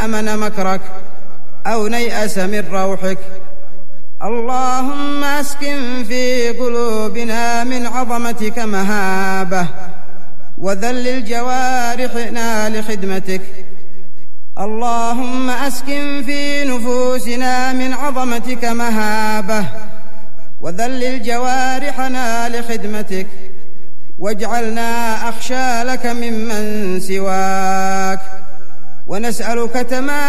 أمن مكرك أو نيأس من روحك. اللهم أسكن في قلوبنا من عظمتك مهابة، وذلل جوارحنا لخدمتك. اللهم أسكن في نفوسنا من عظمتك مهابة، وذلل جوارحنا لخدمتك، واجعلنا أخشى لك ممن سواك، ونسألك تمام